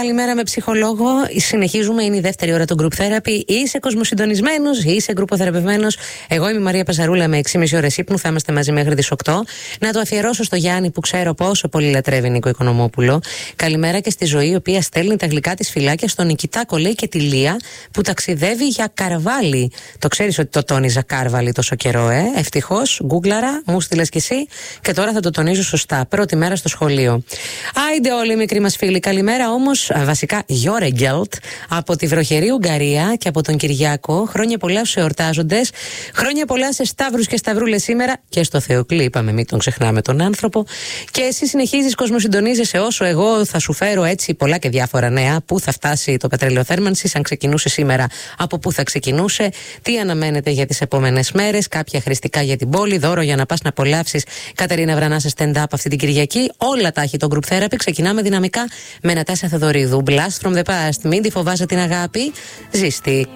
Καλημέρα με ψυχολόγο. Συνεχίζουμε, είναι η δεύτερη ώρα του Group Therapy. Είσαι κοσμοσυντονισμένος, είσαι γκρουποθεραπευμένος. Εγώ είμαι η Μαρία Παζαρούλα με 6,5 ώρες ύπνου. Θα είμαστε μαζί μέχρι τις 8. Να το αφιερώσω στο Γιάννη που ξέρω πόσο πολύ λατρεύει Νίκο Οικονομόπουλο. Καλημέρα και στη Ζωή, η οποία στέλνει τα γλυκά της φυλάκια στον Νικητάκο, λέει, και τη Λία που ταξιδεύει για Καρβάλι. Το ξέρεις ότι το τόνιζα Κάρβαλι τόσο καιρό, Ευτυχώς, γκούγκλαρα, μου στείλες κι εσύ και τώρα θα το τονίζω σωστά. Πρώτη μέρα στο σχολείο. Άιντε όλοι οι μικροί μας φίλοι. Καλημέρα όμως, βασικά Γιόρεγκελτ, από τη βροχερή Ουγγαρία και από τον Κυριάκο. Χρόνια πολλά στους εορτάζοντες. Χρόνια πολλά σε Σταύρους και Σταυρούλες σήμερα και στο Θεοκλή. Είπαμε, μην τον ξεχνάμε τον άνθρωπο. Και εσύ συνεχίζεις, κοσμοσυντονίζεσαι, όσο εγώ θα σου φέρω έτσι πολλά και διάφορα νέα. Πού θα φτάσει το πετρέλαιο θέρμανσης, αν ξεκινούσε σήμερα, από πού θα ξεκινούσε, τι αναμένεται για τις επόμενες μέρες, κάποια χρηστικά για την πόλη, δώρο για να πας να απολαύσεις Κατερίνα Βρανά σε stand-up αυτή την Κυριακή. Όλα τα έχει το Group Therapy. Ξεκινάμε δυναμικά με Νατάσα Θεοδωρίδου. Blast from the past. Μην τη φοβάσαι την αγάπη. Ζήστη.